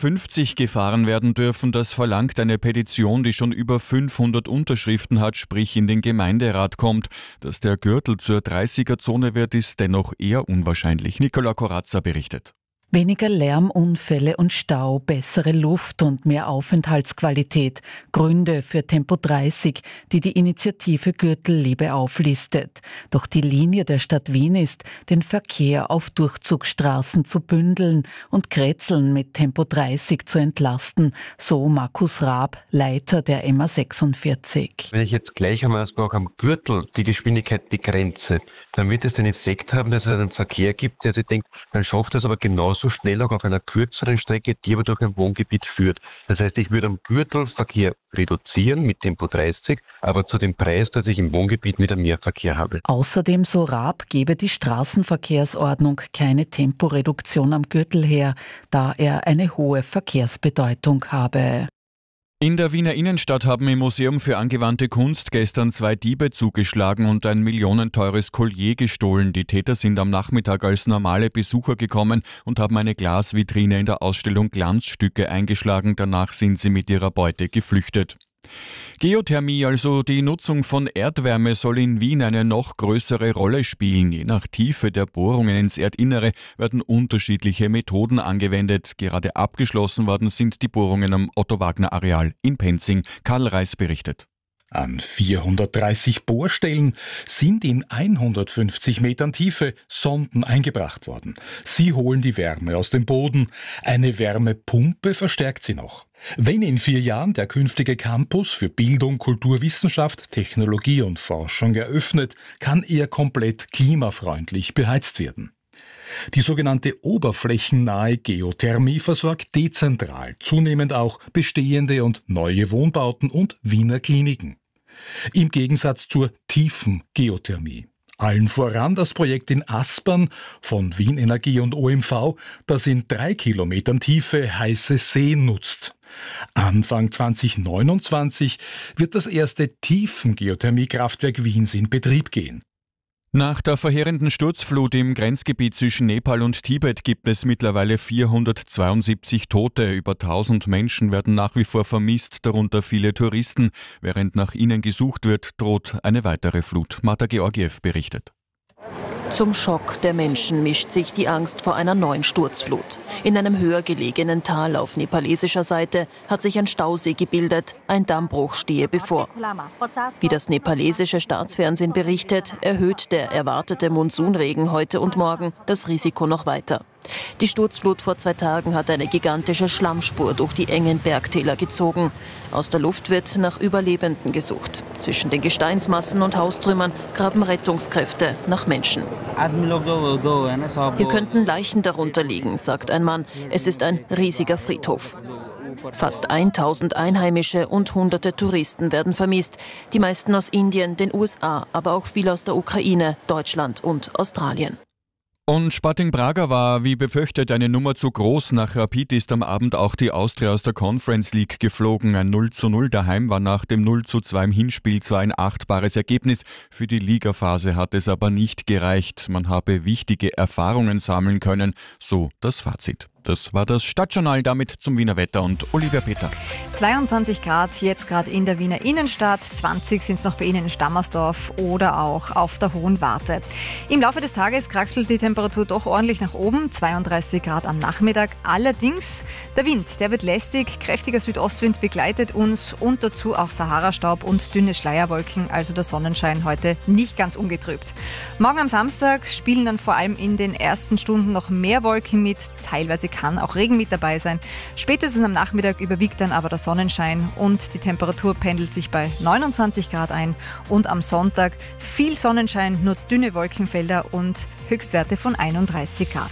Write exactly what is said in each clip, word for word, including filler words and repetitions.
fünfzig gefahren werden dürfen. Das verlangt eine Petition, die schon über fünfhundert Unterschriften hat, sprich in den Gemeinderat kommt. Dass der Gürtel zur dreißiger-Zone wird, ist dennoch eher unwahrscheinlich. Nicola Corazza berichtet. Weniger Lärm, Unfälle und Stau, bessere Luft und mehr Aufenthaltsqualität. Gründe für Tempo dreißig, die die Initiative Gürtelliebe auflistet. Doch die Linie der Stadt Wien ist, den Verkehr auf Durchzugsstraßen zu bündeln und Grätzeln mit Tempo dreißig zu entlasten, so Markus Raab, Leiter der M A sechsundvierzig. Wenn ich jetzt gleich einmal noch am Gürtel die Geschwindigkeit begrenze, dann wird es den Effekt haben, dass es einen Verkehr gibt, der sich denkt, dann schafft es aber genauso so schnell auch auf einer kürzeren Strecke, die aber durch ein Wohngebiet führt. Das heißt, ich würde am Gürtel Verkehr reduzieren mit Tempo dreißig, aber zu dem Preis, dass ich im Wohngebiet wieder mehr Verkehr habe. Außerdem, so Raab, gebe die Straßenverkehrsordnung keine Temporeduktion am Gürtel her, da er eine hohe Verkehrsbedeutung habe. In der Wiener Innenstadt haben im Museum für angewandte Kunst gestern zwei Diebe zugeschlagen und ein millionenteures Collier gestohlen. Die Täter sind am Nachmittag als normale Besucher gekommen und haben eine Glasvitrine in der Ausstellung Glanzstücke eingeschlagen. Danach sind sie mit ihrer Beute geflüchtet. Geothermie, also die Nutzung von Erdwärme, soll in Wien eine noch größere Rolle spielen. Je nach Tiefe der Bohrungen ins Erdinnere werden unterschiedliche Methoden angewendet. Gerade abgeschlossen worden sind die Bohrungen am Otto-Wagner-Areal in Penzing. Karl Reis berichtet. An vierhundertdreißig Bohrstellen sind in hundertfünfzig Metern Tiefe Sonden eingebracht worden. Sie holen die Wärme aus dem Boden. Eine Wärmepumpe verstärkt sie noch. Wenn in vier Jahren der künftige Campus für Bildung, Kulturwissenschaft, Technologie und Forschung eröffnet, kann er komplett klimafreundlich beheizt werden. Die sogenannte oberflächennahe Geothermie versorgt dezentral zunehmend auch bestehende und neue Wohnbauten und Wiener Kliniken. Im Gegensatz zur tiefen Geothermie. Allen voran das Projekt in Aspern von Wien Energie und O M V, das in drei Kilometern Tiefe heiße See nutzt. Anfang zweitausendneunundzwanzig wird das erste Tiefengeothermiekraftwerk Wiens in Betrieb gehen. Nach der verheerenden Sturzflut im Grenzgebiet zwischen Nepal und Tibet gibt es mittlerweile vierhundertzweiundsiebzig Tote. Über tausend Menschen werden nach wie vor vermisst, darunter viele Touristen. Während nach ihnen gesucht wird, droht eine weitere Flut. Marta Georgiev berichtet. Zum Schock der Menschen mischt sich die Angst vor einer neuen Sturzflut. In einem höher gelegenen Tal auf nepalesischer Seite hat sich ein Stausee gebildet. Ein Dammbruch stehe bevor. Wie das nepalesische Staatsfernsehen berichtet, erhöht der erwartete Monsunregen heute und morgen das Risiko noch weiter. Die Sturzflut vor zwei Tagen hat eine gigantische Schlammspur durch die engen Bergtäler gezogen. Aus der Luft wird nach Überlebenden gesucht. Zwischen den Gesteinsmassen und Haustrümmern graben Rettungskräfte nach Menschen. Hier könnten Leichen darunter liegen, sagt ein Mann. Es ist ein riesiger Friedhof. Fast tausend Einheimische und hunderte Touristen werden vermisst. Die meisten aus Indien, den U S A, aber auch viele aus der Ukraine, Deutschland und Australien. Und Sporting Braga war, wie befürchtet, eine Nummer zu groß. Nach Rapid ist am Abend auch die Austria aus der Conference League geflogen. Ein null zu null daheim war nach dem null zu zwei im Hinspiel zwar ein achtbares Ergebnis. Für die Ligaphase hat es aber nicht gereicht. Man habe wichtige Erfahrungen sammeln können, so das Fazit. Das war das Stadtjournal, damit zum Wiener Wetter und Olivia Peter. zweiundzwanzig Grad jetzt gerade in der Wiener Innenstadt, zwanzig sind es noch bei Ihnen in Stammersdorf oder auch auf der Hohen Warte. Im Laufe des Tages kraxelt die Temperatur doch ordentlich nach oben, zweiunddreißig Grad am Nachmittag. Allerdings der Wind, der wird lästig, kräftiger Südostwind begleitet uns und dazu auch Sahara-Staub und dünne Schleierwolken, also der Sonnenschein heute nicht ganz ungetrübt. Morgen am Samstag spielen dann vor allem in den ersten Stunden noch mehr Wolken mit, teilweise kann auch Regen mit dabei sein. Spätestens am Nachmittag überwiegt dann aber der Sonnenschein und die Temperatur pendelt sich bei neunundzwanzig Grad ein. Und am Sonntag viel Sonnenschein, nur dünne Wolkenfelder und Höchstwerte von einunddreißig Grad.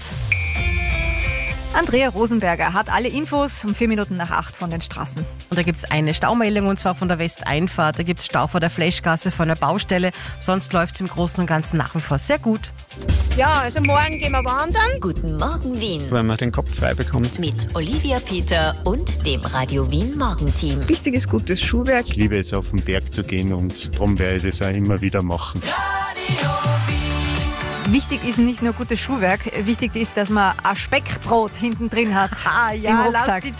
Andrea Rosenberger hat alle Infos um vier Minuten nach acht von den Straßen. Und da gibt es eine Staumeldung, und zwar von der Westeinfahrt. Da gibt es Stau vor der Fleischgasse von der Baustelle. Sonst läuft es im Großen und Ganzen nach wie vor sehr gut. Ja, also morgen gehen wir wandern. Guten Morgen Wien. Wenn man den Kopf frei bekommt. Mit Olivia Peter und dem Radio Wien Morgenteam. Wichtig ist gutes Schuhwerk. Ich liebe es, auf den Berg zu gehen, und darum werde ich das auch immer wieder machen. Wichtig ist nicht nur gutes Schuhwerk, wichtig ist, dass man ein Speckbrot hinten drin hat ah, ja, im Rucksack.